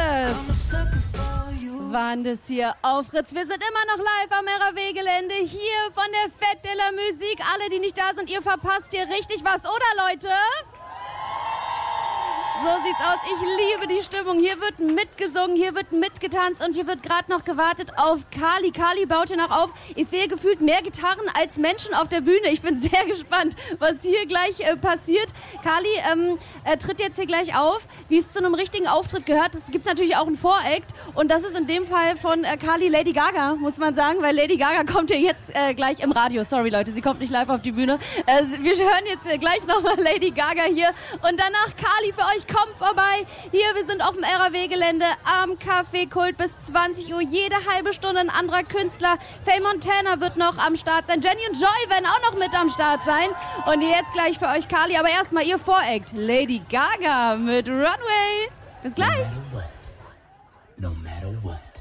alles waren das hier auf Fritz. Wir sind immer noch live am RAW-Gelände, hier von der Fête de la Musique. Alle, die nicht da sind, ihr verpasst hier richtig was, oder Leute? So sieht's aus. Ich liebe die Stimmung. Hier wird mitgesungen, hier wird mitgetanzt und hier wird gerade noch gewartet auf Kali. Kali baut hier noch auf. Ich sehe gefühlt mehr Gitarren als Menschen auf der Bühne. Ich bin sehr gespannt, was hier gleich passiert. Kali tritt jetzt hier gleich auf. Wie es zu einem richtigen Auftritt gehört, es gibt natürlich auch einen Voract. Und das ist in dem Fall von Kali Lady Gaga, muss man sagen, weil Lady Gaga kommt hier jetzt gleich im Radio. Sorry Leute, sie kommt nicht live auf die Bühne. Wir hören jetzt gleich nochmal Lady Gaga hier und danach Kali für euch. Kommt vorbei. Hier, wir sind auf dem RAW-Gelände am Café Kult bis 20 Uhr. Jede halbe Stunde ein anderer Künstler. Faye Montana wird noch am Start sein. Jenny und Joy werden auch noch mit am Start sein. Und jetzt gleich für euch Kali. Aber erstmal ihr Voract. Lady Gaga mit Runway. Bis gleich. No matter what.